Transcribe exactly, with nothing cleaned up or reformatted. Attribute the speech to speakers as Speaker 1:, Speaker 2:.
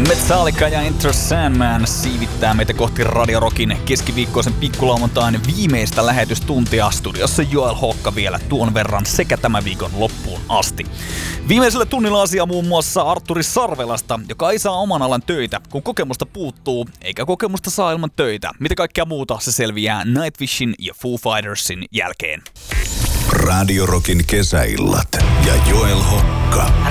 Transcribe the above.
Speaker 1: Metallica ja Enter Sandman siivittää meitä kohti Radio Rockin keskiviikkoisen pikkulauantain viimeistä lähetystuntia. Studiossa Joel Hokka vielä tuon verran sekä tämän viikon loppuun asti. Viimeisellä tunnilla asia muun muassa Artturi Sarvelasta, joka ei saa oman alan töitä, kun kokemusta puuttuu, eikä kokemusta saa ilman töitä. Mitä kaikkea muuta se selviää Nightwishin ja Foo Fightersin jälkeen.
Speaker 2: Radio Rockin kesäillat ja Joel Hokka.